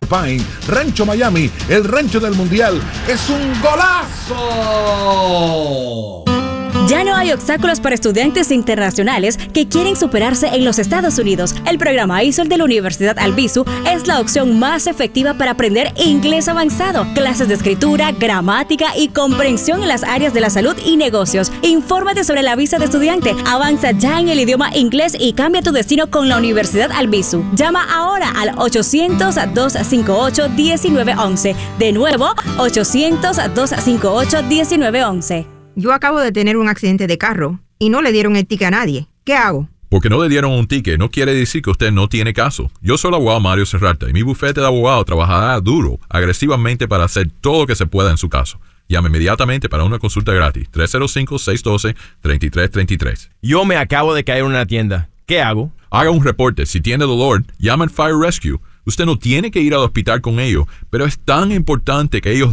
Pine, Rancho Miami, el rancho del mundial. ¡Es un golazo! Ya no hay obstáculos para estudiantes internacionales que quieren superarse en los Estados Unidos. El programa ISOL de la Universidad Albizu es la opción más efectiva para aprender inglés avanzado, clases de escritura, gramática y comprensión en las áreas de la salud y negocios. Infórmate sobre la visa de estudiante. Avanza ya en el idioma inglés y cambia tu destino con la Universidad Albizu. Llama ahora al 800-258-1911. De nuevo, 800-258-1911. Yo acabo de tener un accidente de carro y no le dieron el ticket a nadie. ¿Qué hago? Porque no le dieron un ticket no quiere decir que usted no tiene caso. Yo soy el abogado Mario Serrata y mi bufete de abogado trabajará duro, agresivamente para hacer todo lo que se pueda en su caso. Llame inmediatamente para una consulta gratis. 305-612-3333. Yo me acabo de caer en una tienda. ¿Qué hago? Haga un reporte. Si tiene dolor, llame al Fire Rescue. Usted no tiene que ir al hospital con ellos, pero es tan importante que ellos